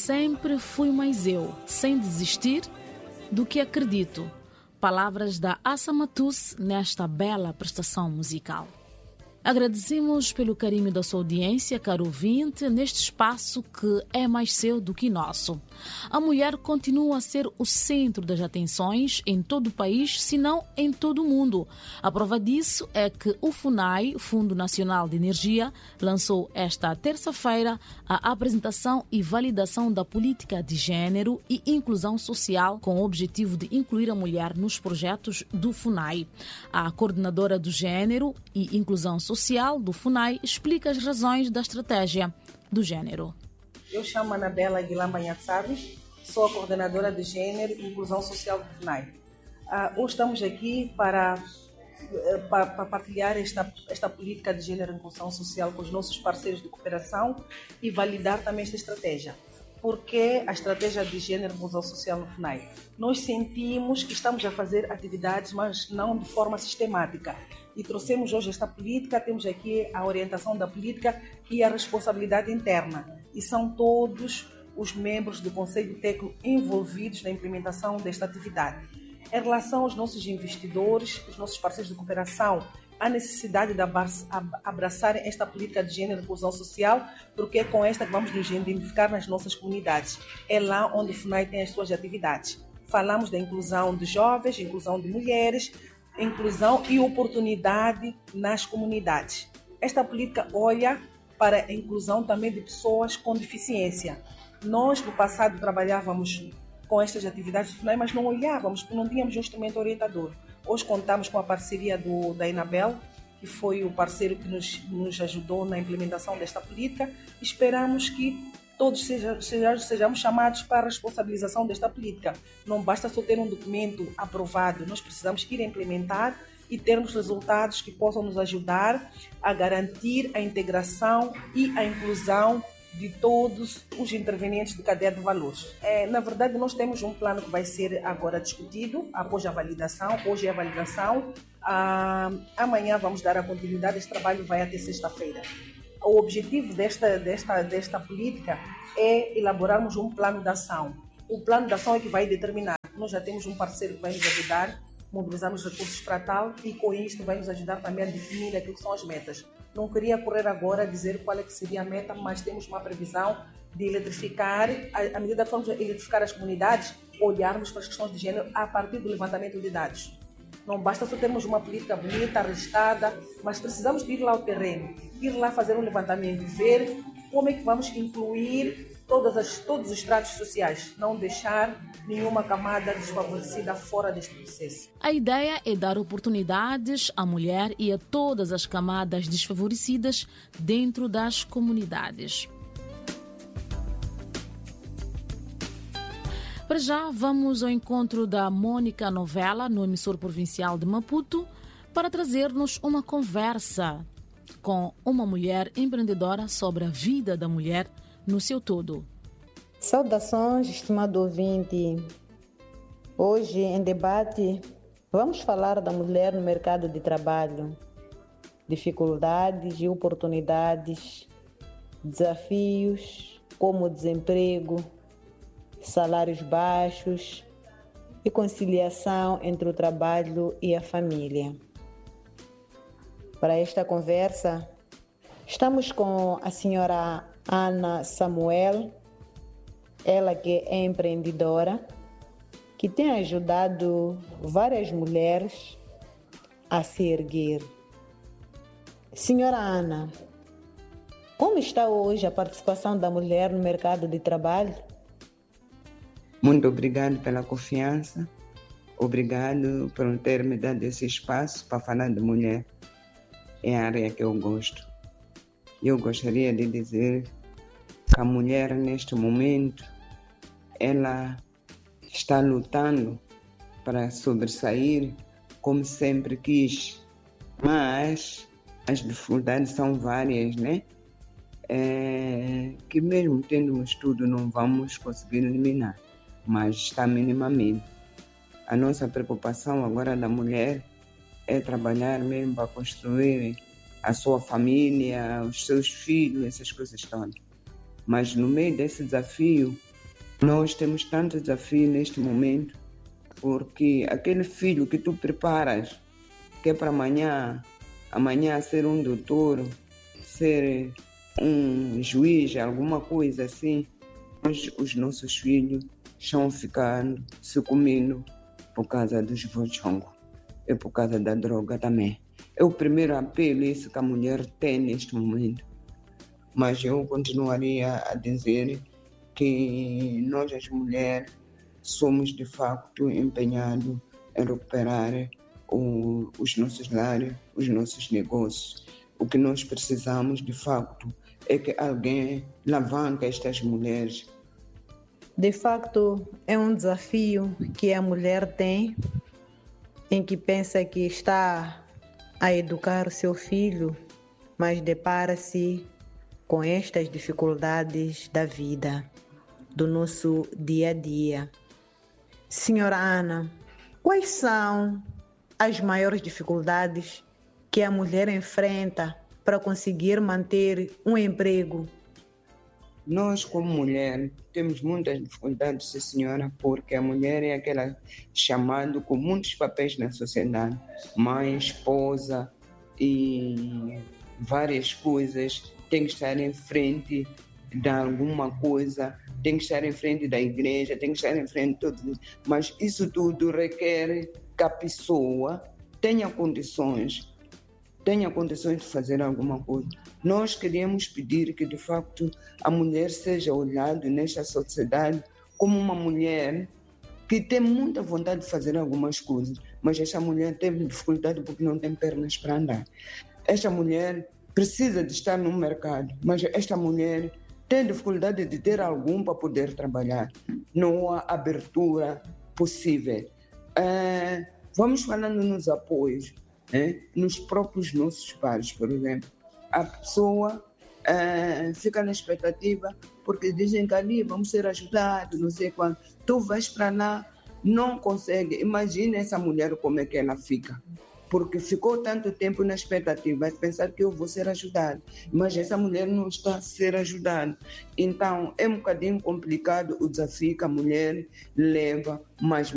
Sempre fui mais eu, sem desistir do que acredito. Palavras da Assa Matus nesta bela prestação musical. Agradecemos pelo carinho da sua audiência, caro ouvinte, neste espaço que é mais seu do que nosso. A mulher continua a ser o centro das atenções em todo o país, se não em todo o mundo. A prova disso é que o FUNAI, Fundo Nacional de Energia, lançou esta terça-feira a apresentação e validação da política de gênero e inclusão social com o objetivo de incluir a mulher nos projetos do FUNAI. A coordenadora do gênero e inclusão social do FUNAI explica as razões da estratégia do gênero. Eu chamo Anabela Aguilar Banhatsari, sou a coordenadora de gênero e inclusão social do FUNAI. Hoje estamos aqui para partilhar esta política de gênero e inclusão social com os nossos parceiros de cooperação e validar também esta estratégia. Porque a estratégia de gênero e inclusão social no FUNAI? Nós sentimos que estamos a fazer atividades, mas não de forma sistemática. E trouxemos hoje esta política, temos aqui a orientação da política e a responsabilidade interna. E são todos os membros do Conselho Técnico envolvidos na implementação desta atividade. Em relação aos nossos investidores, os nossos parceiros de cooperação, a necessidade de abraçarem esta política de gênero e inclusão social, porque é com esta que vamos nos identificar nas nossas comunidades. É lá onde o FUNAI tem as suas atividades. Falamos da inclusão de jovens, inclusão de mulheres, inclusão e oportunidade nas comunidades. Esta política olha para a inclusão também de pessoas com deficiência. Nós, no passado, trabalhávamos com estas atividades do FUNAI, mas não olhávamos, porque não tínhamos um instrumento orientador. Hoje contamos com a parceria da Enabel, que foi o parceiro que nos ajudou na implementação desta política. Esperamos que todos sejamos chamados para a responsabilização desta política. Não basta só ter um documento aprovado, nós precisamos ir implementar e termos resultados que possam nos ajudar a garantir a integração e a inclusão de todos os intervenientes de cadeia de valores. Na verdade, nós temos um plano que vai ser agora discutido após a validação. Hoje é a validação. Amanhã vamos dar a continuidade. Este trabalho vai até sexta-feira. O objetivo desta política é elaborarmos um plano de ação. O plano de ação é que vai determinar. Nós já temos um parceiro que vai nos ajudar, mobilizamos recursos para tal e com isto vai nos ajudar também a definir aquilo que são as metas. Não queria correr agora a dizer qual é que seria a meta, mas temos uma previsão de eletrificar, à medida que vamos eletrificar as comunidades, olharmos para as questões de gênero a partir do levantamento de dados. Não basta só termos uma política bonita, arrestada, mas precisamos de ir lá ao terreno, ir lá fazer um levantamento, ver como é que vamos incluir todos os estratos sociais, não deixar nenhuma camada desfavorecida fora deste processo. A ideia é dar oportunidades à mulher e a todas as camadas desfavorecidas dentro das comunidades. Para já, vamos ao encontro da Mônica Novella, no emissor provincial de Maputo, para trazer-nos uma conversa com uma mulher empreendedora sobre a vida da mulher no seu todo. Saudações, estimado ouvinte. Hoje, em debate, vamos falar da mulher no mercado de trabalho, dificuldades e oportunidades, desafios como desemprego, salários baixos e conciliação entre o trabalho e a família. Para esta conversa, estamos com a senhora Ana Samuel, ela que é empreendedora, que tem ajudado várias mulheres a se erguer. Senhora Ana, como está hoje a participação da mulher no mercado de trabalho? Muito obrigado pela confiança, obrigado por ter me dado esse espaço para falar de mulher. É a área que eu gosto. Eu gostaria de dizer que a mulher, neste momento, ela está lutando para sobressair como sempre quis, mas as dificuldades são várias, né? Que mesmo tendo um estudo não vamos conseguir eliminar, mas está minimamente. A nossa preocupação agora da mulher é trabalhar mesmo para construir a sua família, os seus filhos, essas coisas todas. Mas no meio desse desafio, Nós temos tanto desafio neste momento, porque aquele filho que tu preparas, que é para amanhã ser um doutor, ser um juiz, alguma coisa assim, os nossos filhos estão ficando, se comendo por causa dos vochongos e por causa da droga também. É o primeiro apelo esse que a mulher tem neste momento. Mas eu continuaria a dizer que nós, as mulheres, somos de facto empenhados em recuperar os nossos lares, os nossos negócios. O que nós precisamos, de facto, é que alguém alavanque estas mulheres. De facto, é um desafio que a mulher tem, em que pensa que está a educar o seu filho, mas depara-se com estas dificuldades da vida, do nosso dia a dia. Senhora Ana, quais são as maiores dificuldades que a mulher enfrenta para conseguir manter um emprego? Nós, como mulher, temos muitas dificuldades, sim, senhora, porque a mulher é aquela chamada com muitos papéis na sociedade, mãe, esposa e várias coisas, tem que estar em frente de alguma coisa, tem que estar em frente da igreja, tem que estar em frente de tudo. Mas isso tudo requer que a pessoa tenha condições de fazer alguma coisa. Nós queremos pedir que, de facto, a mulher seja olhada nesta sociedade como uma mulher que tem muita vontade de fazer algumas coisas, mas esta mulher tem dificuldade porque não tem pernas para andar. Esta mulher precisa de estar no mercado, mas esta mulher tem dificuldade de ter algum para poder trabalhar. Não há abertura possível. Vamos falando nos apoios, nos próprios nossos bares, por exemplo. A pessoa fica na expectativa porque dizem que ali vamos ser ajudados, não sei quando. Tu vais para lá, não consegue. Imagina essa mulher como é que ela fica. Porque ficou tanto tempo na expectativa de pensar que eu vou ser ajudada, mas essa mulher não está a ser ajudada. Então, é um bocadinho complicado o desafio que a mulher leva, mas